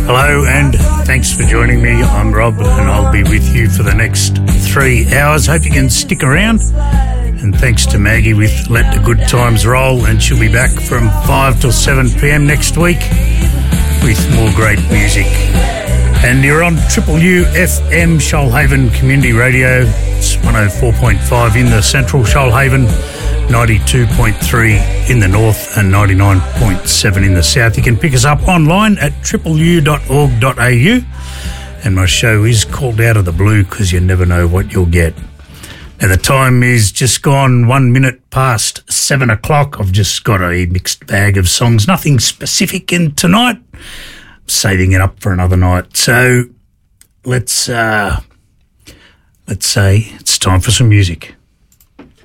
Hello and thanks for joining me. I'm Rob and I'll be with you for the next 3 hours. Hope you can stick around. And thanks to Maggie with Let the Good Times Roll, and she'll be back from 5 till 7 p.m. next week with more great music. And you're on Triple U FM Shoalhaven Community Radio. It's 104.5 in the central Shoalhaven, 92.3 in the north and 99.7 in the south. You can pick us up online at tripleu.org.au, and my show is called Out of the Blue because you never know what you'll get. Now the time is just gone 1 minute past 7 o'clock. I've just got a mixed bag of songs, nothing specific in tonight. I'm saving it up for another night. So let's say it's time for some music.